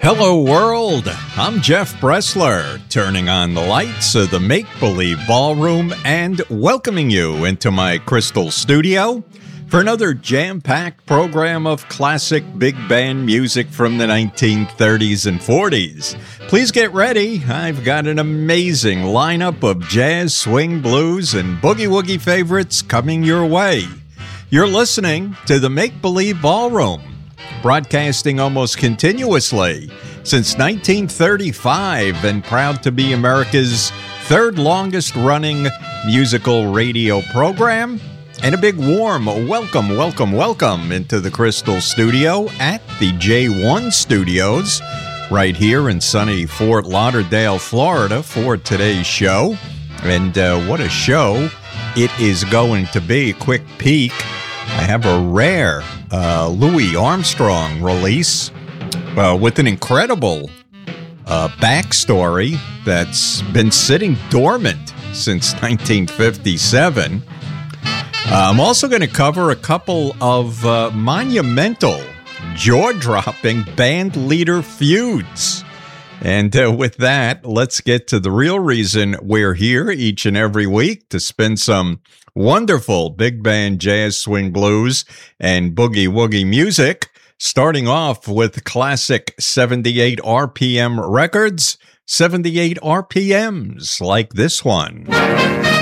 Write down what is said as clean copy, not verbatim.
Hello world, I'm Jeff Bressler, turning on the lights of the Make Believe Ballroom and welcoming you into my crystal studio for another jam-packed program of classic big band music from the 1930s and 40s. Please get ready, I've got an amazing lineup of jazz, swing, blues, and boogie-woogie favorites coming your way. You're listening to the Make Believe Ballroom, broadcasting almost continuously since 1935 and proud to be America's third longest running musical radio program. And a big warm welcome into the Crystal Studio at the J1 Studios right here in sunny Fort Lauderdale, Florida for today's show. And what a show it is going to be. Quick peek. I have a rare Louis Armstrong release with an incredible backstory that's been sitting dormant since 1957. I'm also going to cover a couple of monumental, jaw-dropping band leader feuds. And with that, let's get to the real reason we're here each and every week to spin some wonderful big band jazz, swing, blues, and boogie-woogie music, starting off with classic 78 RPM records, 78 RPMs like this one.